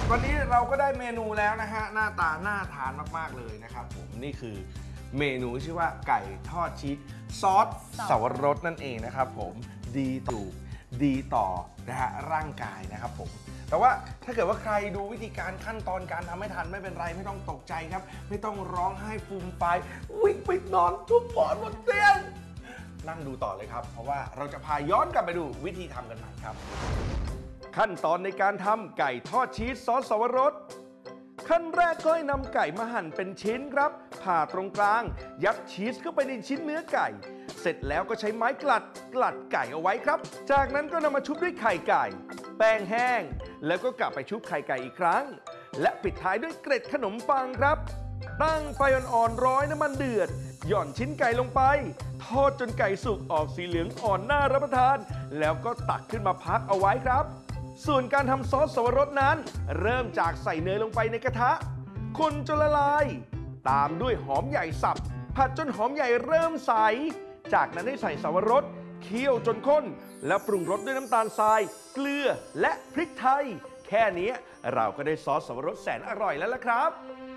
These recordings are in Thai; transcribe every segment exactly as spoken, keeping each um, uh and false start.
วันนี้เราก็ได้เมนูแล้วนะฮะหน้าตาน่าทานมากๆเลยนะครับผมนี่คือเมนูชื่อว่าไก่ทอดชีสซอสสับปะรดนั่นเองนะครับผมดีถูกดีต่อนะฮะร่างกายนะครับผมแต่ว่าถ้าเกิดว่าใครดูวิธีการขั้นตอนการทำไม่ทันไม่เป็นไรไม่ต้องตกใจครับไม่ต้องร้องไห้ฟูมฟายวิ่งไปนอนทุบบอดบนเตียงนั่งดูต่อเลยครับเพราะว่าเราจะพาย้อนกลับไปดูวิธีทำกันใหม่ครับขั้นตอนในการทำไก่ทอดชีสซอสสับปะรดขั้นแรกก็ให้นำไก่มาหั่นเป็นชิ้นครับผ่าตรงกลางยัดชีสเข้าไปในชิ้นเนื้อไก่เสร็จแล้วก็ใช้ไม้กลัดกลัดไก่เอาไว้ครับจากนั้นก็นำมาชุบด้วยไข่ไก่แป้งแห้งแล้วก็กลับไปชุบไข่ไก่อีกครั้งและปิดท้ายด้วยเกล็ดขนมปังครับตั้งไฟอ่อนๆร้อยน้ำมันเดือดหย่อนชิ้นไก่ลงไปทอดจนไก่สุกออกสีเหลืองอ่อนน่ารับประทานแล้วก็ตักขึ้นมาพักเอาไว้ครับส่วนการทำซอสสับปะรดนั้นเริ่มจากใส่เนยลงไปในกระทะคนจนละลายตามด้วยหอมใหญ่สับผัดจนหอมใหญ่เริ่มใสจากนั้นให้ใส่สับปะรดเคี่ยวจนข้นแล้วปรุงรสด้วยน้ำตาลทรายเกลือและพริกไทยแค่นี้เราก็ได้ซอสสับปะรดแสนอร่อยแล้วล่ะครับ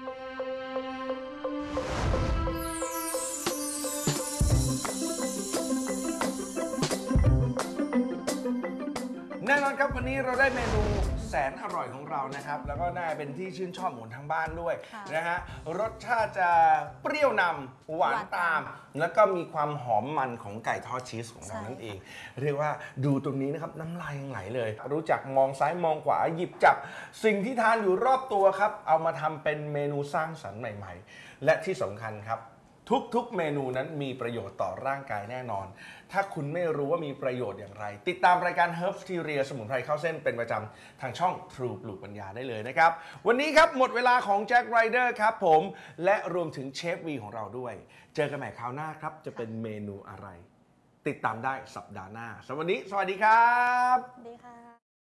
แน่นอนครับวันนี้เราได้เมนูแสนอร่อยของเรานะครับแล้วก็น่าเป็นที่ชื่นชอบของทางบ้านด้วยนะฮะรสชาติจะเปรี้ยวนำหวานตามแล้วก็มีความหอมมันของไก่ทอดชีสของเรานั่นเองเรียกว่าดูตรงนี้นะครับน้ำลายยังไหลเลยรู้จักมองซ้ายมองขวาหยิบจับสิ่งที่ทานอยู่รอบตัวครับเอามาทำเป็นเมนูสร้างสรรค์ใหม่ๆและที่สำคัญครับทุกๆเมนูนั้นมีประโยชน์ต่อร่างกายแน่นอนถ้าคุณไม่รู้ว่ามีประโยชน์อย่างไรติดตามรายการ Herbsteria สมุนไพรเข้าเส้นเป็นประจำทางช่อง True ปลูกปัญญาได้เลยนะครับวันนี้ครับหมดเวลาของแจ็คไรเดอร์ครับผมและรวมถึงเชฟวีของเราด้วยเจอกันใหม่คราวหน้าครับจะเป็นเมนูอะไรติดตามได้สัปดาห์หน้าสำหรับวันนี้สวัสดีครับสวัสดีค่ะ